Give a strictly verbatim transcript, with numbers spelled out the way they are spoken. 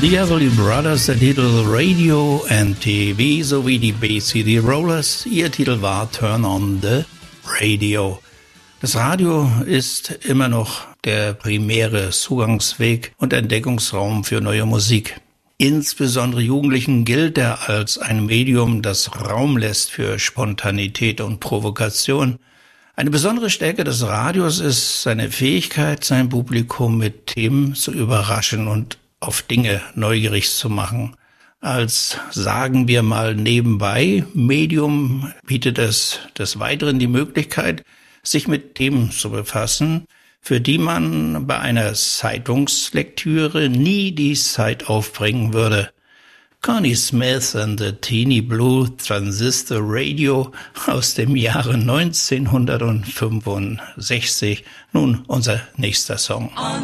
Die Everly Brothers, der Titel Radio M T V sowie die Bay City Rollers. Ihr Titel war Turn on the Radio. Das Radio ist immer noch der primäre Zugangsweg und Entdeckungsraum für neue Musik. Insbesondere Jugendlichen gilt er als ein Medium, das Raum lässt für Spontanität und Provokation. Eine besondere Stärke des Radios ist seine Fähigkeit, sein Publikum mit Themen zu überraschen und auf Dinge neugierig zu machen. Als, sagen wir mal nebenbei, Medium bietet es des Weiteren die Möglichkeit, sich mit Themen zu befassen, für die man bei einer Zeitungslektüre nie die Zeit aufbringen würde. Connie Smith and the Teeny Blue Transistor Radio aus dem Jahre neunzehnhundertfünfundsechzig. Nun unser nächster Song.